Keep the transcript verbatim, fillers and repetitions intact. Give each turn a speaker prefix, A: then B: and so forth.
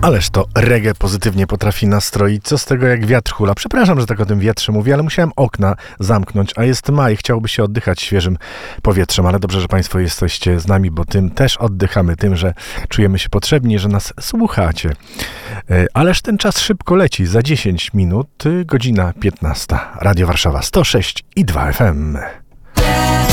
A: Ależ to reggae pozytywnie potrafi nastroić. Co z tego, jak wiatr hula? Przepraszam, że tak o tym wietrze mówię, ale musiałem okna zamknąć, a jest maj, chciałoby się oddychać świeżym powietrzem, ale dobrze, że Państwo jesteście z nami, bo tym też oddychamy, tym, że czujemy się potrzebni, że nas słuchacie. Ależ ten czas szybko leci. Za dziesięć minut, godzina piętnasta. Radio Warszawa sto sześć i dwa F M.